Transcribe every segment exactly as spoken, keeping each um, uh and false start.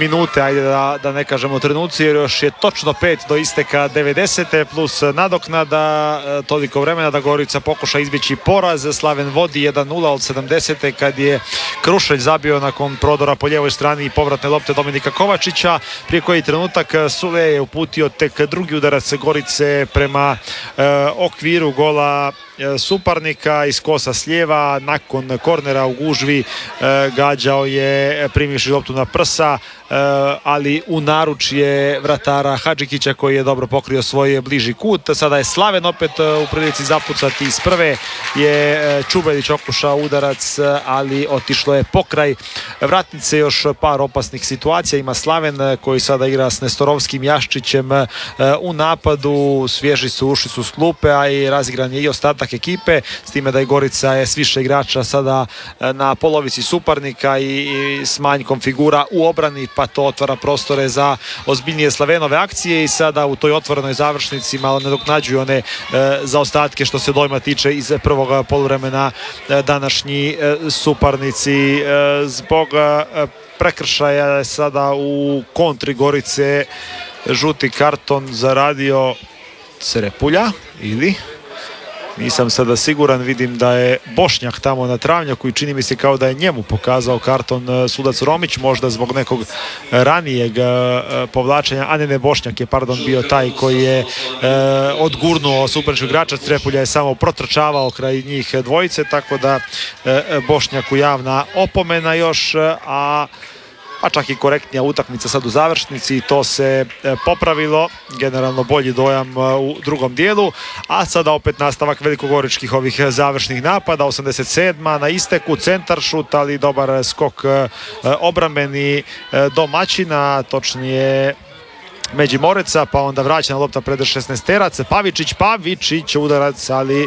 minute, ajde da, da ne kažemo trenuci, jer još je točno pet do isteka devedesete plus nadoknada, toliko vremena da Gorica pokuša izbjeći poraz. Slaven vodi jedan nula od sedamdesete kad je Krušelj zabio nakon prodora po ljevoj strani i povratne lopte Dominika Kovačića. Prije koji trenutak Sule je uputio tek drugi udarac Gorice prema e, okviru gola suparnika iz kosa s lijeva. Nakon kornera u gužvi e, gađao je primivši loptu na prsa, e, ali u naručje vratara Hadžikića koji je dobro pokrio svoj bliži kut. Sada je Slaven opet u prilici zapucati. Iz prve je Čubelić okušao udarac, ali otišlo je pokraj vratnice. Još par opasnih situacija ima Slaven koji sada igra s Nestorovskim, Jaščićem u napadu. Svježi su, ušli su s klupe, a i razigran je i ostatak ekipe, s time da je Gorica je s više igrača sada na polovici suparnika i, i s manjkom figura u obrani, pa to otvara prostore za ozbiljnije Slavenove akcije i sada u toj otvorenoj završnici malo nadoknađuju one e, zaostatke što se dojma tiče iz prvog poluvremena e, današnji e, suparnici. E, zbog e, prekršaja je sada u kontri Gorice žuti karton zaradio Cerepulja ili... Nisam sada siguran, vidim da je Bošnjak tamo na travnjaku i čini mi se kao da je njemu pokazao karton sudac Romić, možda zbog nekog ranijeg povlačenja, a ne ne Bošnjak je pardon bio taj koji je odgurnuo suparničkog igrača. Cerepulja je samo protrčavao kraj njih dvojice, tako da Bošnjaku javna opomena još, a pa čak i korektnija utakmica sad u završnici i to se popravilo. Generalno bolji dojam u drugom dijelu, a sada opet nastavak velikogoričkih ovih završnih napada. osamdeset sedma na isteku, centar šut, ali dobar skok obrambeni domaćina, točnije Međimoreca, pa onda vraćana lopta pred šesnaesterac. Pavičić, Pavičić udarac, ali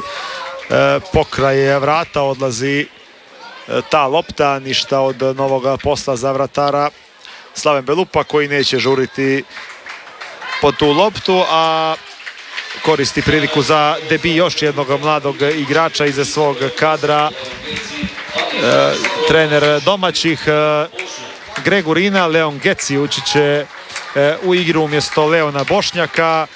pokraj vrata odlazi ta lopta, ništa od novog posla za vratara Slaven Belupa koji neće žuriti po tu loptu, a koristi priliku za debi još jednog mladog igrača iza svog kadra. E, trener domaćih e, Gregorina, Leon Geci ući će e, u igru umjesto Leona Bošnjaka.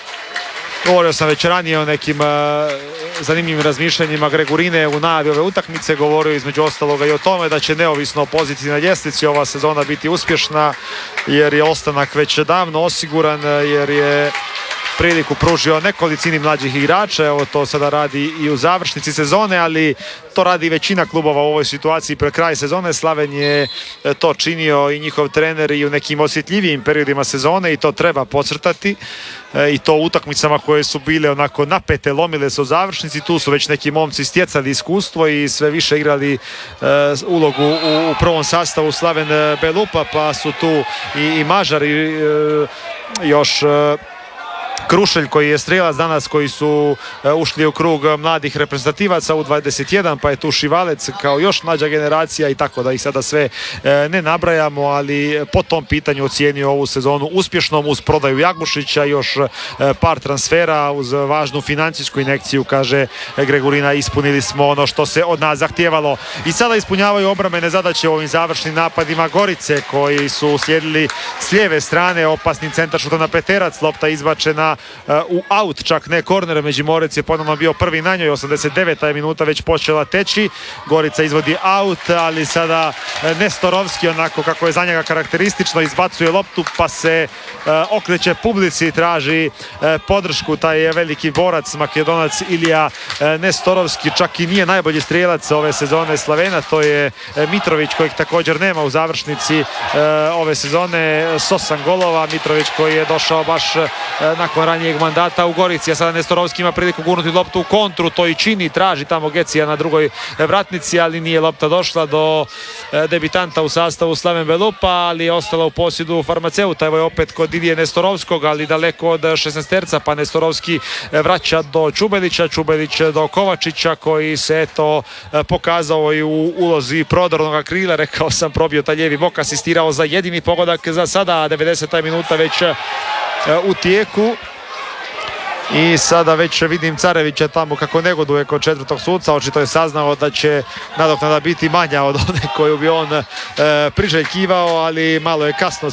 Govorio sam već ranije o nekim uh, zanimljivim razmišljanjima Gregorine u najavi ove utakmice. Govorio između ostaloga i o tome da će neovisno o poziciji na ljestvici ova sezona biti uspješna, jer je ostanak već davno osiguran, jer je priliku pružio nekolicini mlađih igrača. Evo to sada radi i u završnici sezone, ali to radi većina klubova u ovoj situaciji pre kraj sezone. Slaven je to činio i njihov trener i u nekim osjetljivijim periodima sezone i to treba podcrtati. E, i to u utakmicama koje su bile onako napete, lomile se u završnici. Tu su već neki momci stjecali iskustvo i sve više igrali e, ulogu u, u prvom sastavu Slaven Belupa, pa su tu i, i Mažar i e, još e, Krušelj koji je strijelac danas, koji su uh, ušli u krug mladih reprezentativaca u dvadeset jedan, pa je tu Šivalec kao još mlađa generacija i tako da ih sada sve uh, ne nabrajamo, ali po tom pitanju ocijenio ovu sezonu uspješnom uz prodaju Jagmušića, još uh, par transfera uz važnu financijsku injekciju, kaže Gregorina, ispunili smo ono što se od nas zahtijevalo i sada ispunjavaju obrambene zadaće u ovim završnim napadima Gorice koji su uslijedili s lijeve strane. Opasni centar šuta na peterac, lopta izbačena u aut, čak ne korner. Međimorec je ponovno bio prvi na njoj. osamdeset deveta je minuta već počela teći. Gorica izvodi aut, ali sada Nestorovski, onako kako je za njega karakteristično, izbacuje loptu pa se okreće publici i traži podršku. Taj je veliki borac Makedonac Ilija Nestorovski, čak i nije najbolji strijelac ove sezone Slavena, to je Mitrović kojeg također nema u završnici ove sezone s osam golova. Mitrović koji je došao baš nakon ranijeg mandata u Gorici, a sada Nestorovski ima priliku gurnuti loptu u kontru, to i čini, traži tamo Gecija na drugoj vratnici, ali nije lopta došla do debitanta u sastavu Slaven Belupa, ali je ostala u posjedu Farmaceuta. Evo je opet kod Ilije Nestorovskog, ali daleko od šesnaesterca, pa Nestorovski vraća do Čubelića, Čubelić do Kovačića koji se eto pokazao i u ulozi prodornog krila. Rekao sam, probio taj lijevi bok, asistirao za jedini pogodak za sada, devedeseta minuta već u tijeku. I sada već vidim Carevića tamo kako negoduje kod četvrtog suca. Očito je saznao da će nadoknada biti manja od one koju bi on e, priželjkivao, ali malo je kasno